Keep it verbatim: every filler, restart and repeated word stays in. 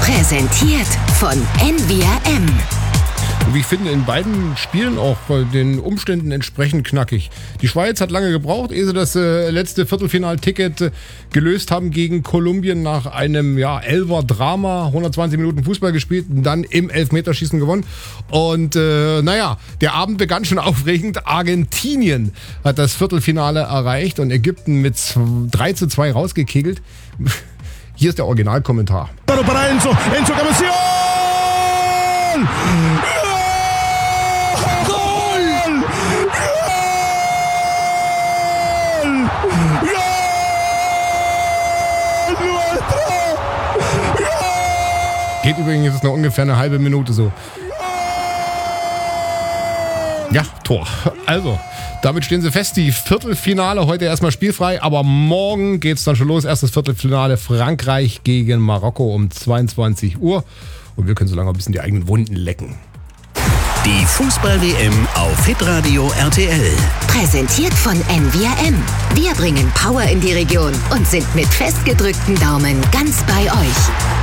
Präsentiert von N V R M. Wie ich finde, in beiden Spielen auch den Umständen entsprechend knackig. Die Schweiz hat lange gebraucht, ehe sie das äh, letzte Viertelfinal-Ticket äh, gelöst haben gegen Kolumbien nach einem ja, Elfer-Drama. hundertzwanzig Minuten Fußball gespielt und dann im Elfmeterschießen gewonnen. Und äh, naja, der Abend begann schon aufregend. Argentinien hat das Viertelfinale erreicht und Ägypten mit drei zu zwei rausgekegelt. Hier ist der Originalkommentar. Para Enzo, Enzo Cabezón! Geht übrigens jetzt noch ungefähr eine halbe Minute so. Ja, Tor. Also, damit stehen sie fest. Die Viertelfinale heute erstmal spielfrei, aber morgen geht's dann schon los. Erstes Viertelfinale Frankreich gegen Marokko um zweiundzwanzig Uhr. Und wir können so lange ein bisschen die eigenen Wunden lecken. Die Fußball-W M auf Hitradio R T L. Präsentiert von N V R M. Wir bringen Power in die Region und sind mit festgedrückten Daumen ganz bei euch.